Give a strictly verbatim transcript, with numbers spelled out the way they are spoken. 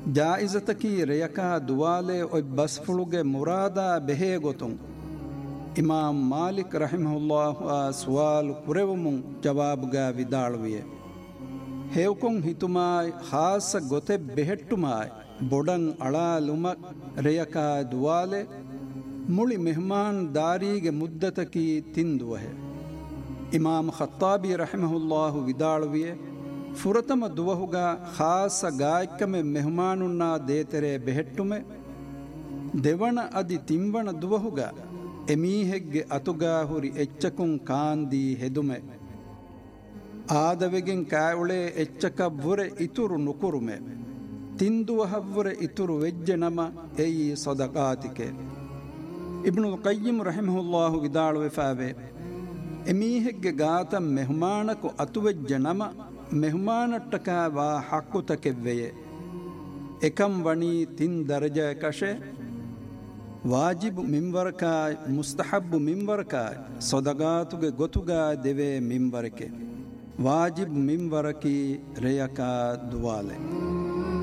ಜಾಯಿಜತಕಿ ರೆಯಕಾ ದುವಾಲೆ ಒಯ್ ಬಸ್ಫುಳುಗೆ ಮುರಾದಾ ಬೆಹೇ ಗೊತುಂ ಇಮಾಮ್ ಮಾಲಿಕ್ ರಹಿಮಹುಲ್ಲಾಹು ಆ ಸುವಾಲು ಕುರೆವುಮುಂ ಜವಾಬುಗ ವಿದಾಳುವಿಯೆ ಹೇವ್ಕೊಂ ಹಿತುಮಾಯ್ ಹಾಸ ಗೊತೆ ಬೆಹೆಟ್ಟುಮಾಯ್ ಬೊಡಂ ಅಳಾಲುಮಕ್ ರೆಯಕಾ ದುವಾಲೆ ಮುಳಿ ಮೆಹಮಾನ್ ದಾರಿಗೆ ಮುದ್ದತಕಿ ತಿಂದುವಹೆ ಇಮಾಮ್ ಖತ್ತಾಬಿ ರಹಿಮಹುಲ್ಲಾಹು ವಿದಾಳುವಿಯೆ ಫುರತಮ ದುವಹುಗ ಖಾಸ ಗಾಯಕಮೆ ಮೆಹಮಾನುನ್ನಾ ದೇತೆರೆ ಬೆಹೆಟ್ಟುಮೆ ದೆವಣ ಅದಿ ತಿಂವಣ ದುವಹುಗ ಎಮೀಹೆಗ್ಗೆ ಅತುಗಾ ಹುರಿ ಎಚ್ಚಕುಂ ಕಾಂದಿ ಹೆದುಮೆ ಆದವೆಗೆನ್ ಕಾಯುಳೆ ಎಚ್ಚಕವ್ವುರೆ ಇತುರು ನುಕುರುಮೆ ತಿಂದುವಹವ್ವುರೆ ಇತುರು ವೆಜ್ಜೆ ನಮ ಎಯಿ ಸದಕಾತಿಕೆ ಇಬ್ನುಲ್ ಕಯ್ಯಿಮ್ ರಹಿಮಹುಲ್ಲಾಹು ವಿದಾಳುವೆ ಫಾವೆ ಎಮೀಹೆಗ್ಗೆ ಗಾತ ಮೆಹಮಾನಕು ಅತುವೆಜ್ಜೆ ನಮ ಮೆಹಮಾನಟ್ಟಕ ವಾ ಹಕ್ಕುತಕೆವ್ವೆಯೆ ಎಕಂ ವಣಿ ತಿನ್ ದರ್ಜೆ ಕಶೆ ವಾಜಿಬ್ ಮಿಂವರಕಾಯ್ ಮುಸ್ತಹಬ್ಬು ಮಿಂವರಕಾಯ್ ಸೊದಗಾತುಗೆ ಗೊತುಗಾ ದೆವೆ ಮಿಂವರಕೆ ವಾಜಿಬ್ ಮಿಂವರಕಿ ರೆಯಕಾ ದುವಾಲೆ.